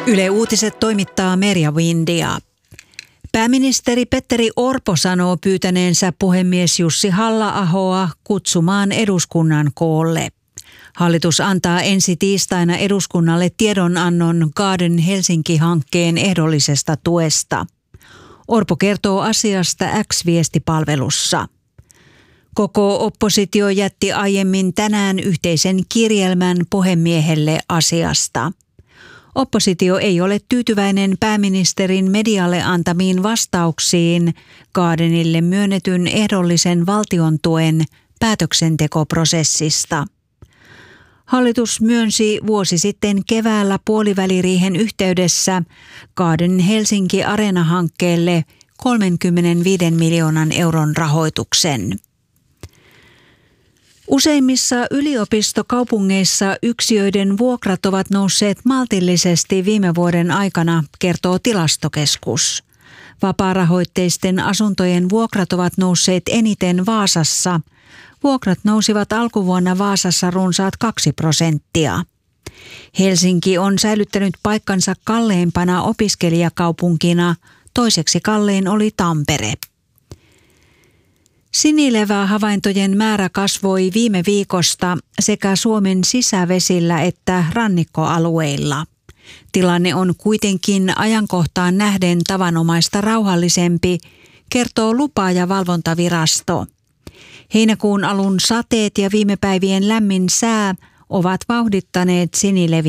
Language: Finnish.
Yle Uutiset toimittaa Merja Windia. Pääministeri Petteri Orpo sanoo pyytäneensä puhemies Jussi Halla-ahoa kutsumaan eduskunnan koolle. Hallitus antaa ensi tiistaina eduskunnalle tiedonannon Garden Helsinki-hankkeen ehdollisesta tuesta. Orpo kertoo asiasta X-viestipalvelussa. Koko oppositio jätti aiemmin tänään yhteisen kirjelmän puhemiehelle asiasta. Oppositio ei ole tyytyväinen pääministerin medialle antamiin vastauksiin Gardenille myönnetyn ehdollisen valtiontuen päätöksentekoprosessista. Hallitus myönsi vuosi sitten keväällä puoliväliriihen yhteydessä Garden Helsinki Arena-hankkeelle 35 miljoonan euron rahoituksen. Useimmissa yliopistokaupungeissa yksiöiden vuokrat ovat nousseet maltillisesti viime vuoden aikana, kertoo Tilastokeskus. Vapaarahoitteisten asuntojen vuokrat ovat nousseet eniten Vaasassa. Vuokrat nousivat alkuvuonna Vaasassa runsaat 2%. Helsinki on säilyttänyt paikkansa kalleimpana opiskelijakaupunkina, toiseksi kallein oli Tampere. Sinilevä-havaintojen määrä kasvoi viime viikosta sekä Suomen sisävesillä että rannikkoalueilla. Tilanne on kuitenkin ajankohtaan nähden tavanomaista rauhallisempi, kertoo lupa- ja valvontavirasto. Heinäkuun alun sateet ja viime päivien lämmin sää ovat vauhdittaneet sinileviä